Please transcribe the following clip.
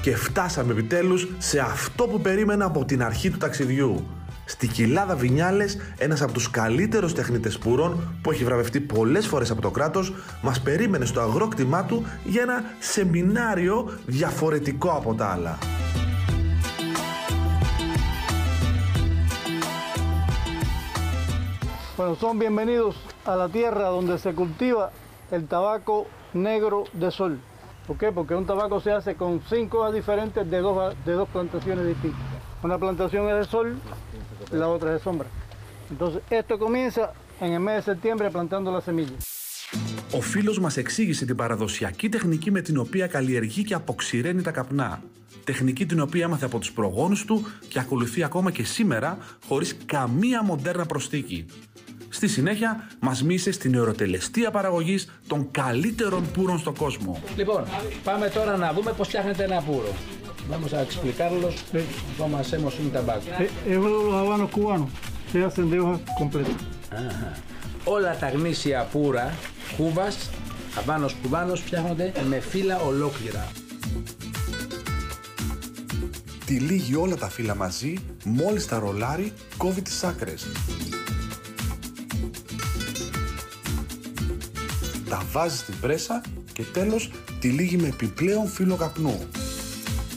Και φτάσαμε επιτέλους σε αυτό που περίμενα από την αρχή του ταξιδιού. Στη κοιλάδα Βινιάλες, ένας από τους καλύτερους τεχνίτες πούρων που έχει βραβευτεί πολλές φορές από το κράτος, μας περίμενε στο αγρόκτημά του για ένα σεμινάριο διαφορετικό από τα άλλα. Bueno, son bienvenidos a la tierra donde se cultiva el tabaco negro de sol. ¿Por qué? Porque un tabaco se hace con 5 hojas diferentes de dos plantaciones distintas. Una plantación es de sol y la otra es de sombra. Entonces esto comienza en el mes de septiembre plantando la semilla. Ο φίλος μας εξήγησε την παραδοσιακή τεχνική με την οποία καλλιεργεί και αποξηραίνει τα καπνά. Τεχνική την οποία έμαθε από τους προγόνους του και ακολουθεί ακόμα και σήμερα χωρίς καμία μοντέρνα προσθήκη. Στη συνέχεια μας μίλησε στην εωροτελεστία παραγωγής των καλύτερων πούρων στον κόσμο. Λοιπόν, πάμε τώρα να δούμε πώς φτιάχνεται ένα πούρο. Vamos a explicarlos cómo hacemos un tabaco. Es los habanos cubanos, se hacen de hojas completas. Όλα τα γνήσια πούρα Κούβας, Χαβάνος κουβάνος φτιάχνονται με φύλλα ολόκληρα. Τυλίγει όλα τα φύλλα μαζί, μόλις τα ρολάρει, κόβει τις άκρες. Τα βάζει στην πρέσα και τέλος τυλίγει με επιπλέον φύλλο καπνού.